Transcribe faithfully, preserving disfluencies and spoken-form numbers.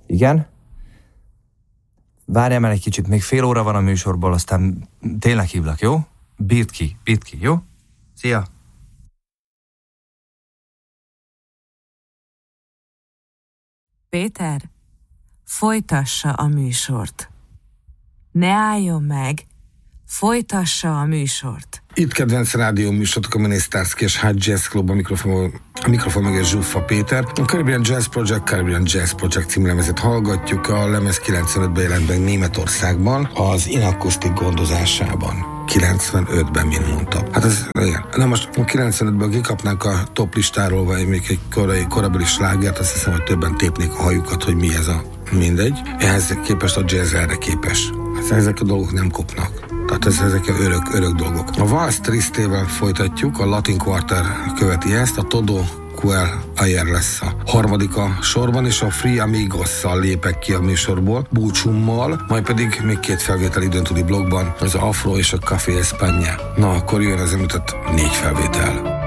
Igen? Várjál már egy kicsit, még fél óra van a műsorból, aztán tényleg hívlak, jó? Bírd ki, bírd ki, jó? Szia! Péter, folytassa a műsort. Ne álljon meg, folytassa a műsort. Itt kedvenc rádió műsorok, a Minisztárszki és Hát Jazz Club, a mikrofon, a mikrofon meg és Zsuffa Péter. A Caribbean Jazz Project, Caribbean Jazz Project című lemezet hallgatjuk, a lemez kilencvenötben jelent meg Németországban, az inakusztik gondozásában. kilencvenötben, mint mondtam. Hát ez, igen. Na most a kilencvenötből kikapnánk a top listáról, vagy még egy korai, korabeli slágert, azt hiszem, hogy többen tépnék a hajukat, hogy mi ez a mindegy. Ehhez képest a jazz erre képes. Hát ezek a dolgok nem kopnak. Tehát ez, ezek a örök, örök dolgok. A Vals Tristével folytatjuk, a Latin Quarter követi ezt, a Todo Quel Ayer lesz a harmadik a sorban, és a Free Amigos-szal lépek ki a műsorból, búcsummal, majd pedig még két felvétel időn túli blogban, az Afro és a Café España. Na, akkor jön az említett négy felvétel.